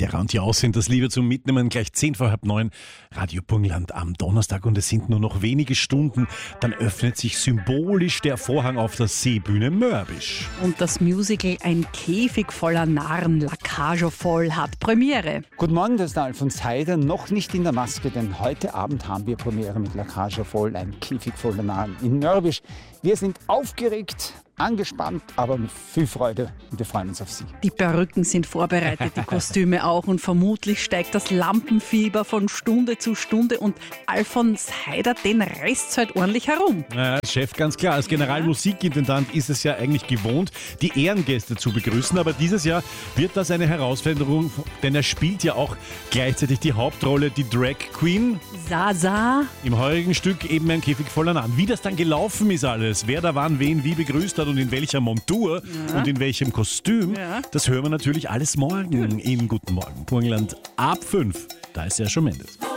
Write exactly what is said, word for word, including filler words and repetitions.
Terra und Jaus sind das Liebe zum Mitnehmen, gleich zehn vor halb neun, Radio Burgenland am Donnerstag und es sind nur noch wenige Stunden, dann öffnet sich symbolisch der Vorhang auf der Seebühne Mörbisch. Und das Musical Ein Käfig voller Narren, La Cage aux Folles, hat Premiere. Guten Morgen, das ist der Alfons Heider, noch nicht in der Maske, denn heute Abend haben wir Premiere mit La Cage aux Folles, Ein Käfig voller Narren in Mörbisch. Wir sind aufgeregt, angespannt, aber mit viel Freude und wir freuen uns auf Sie. Die Perücken sind vorbereitet, die Kostüme auch und vermutlich steigt das Lampenfieber von Stunde zu Stunde und Alfons Heider, den reißt halt ordentlich herum. Ja, Chef, ganz klar, als Generalmusikintendant ist es ja eigentlich gewohnt, die Ehrengäste zu begrüßen, aber dieses Jahr wird das eine Herausforderung, denn er spielt ja auch gleichzeitig die Hauptrolle, die Drag Queen. Sasa. Im heurigen Stück eben Ein Käfig voller Narren. Wie das dann gelaufen ist alles, wer da wann wen wie begrüßt hat und in welcher Montur ja. und in welchem Kostüm, ja. das hören wir natürlich alles morgen in Guten Morgen Burgenland ab fünf. Da ist Sergio Mendes.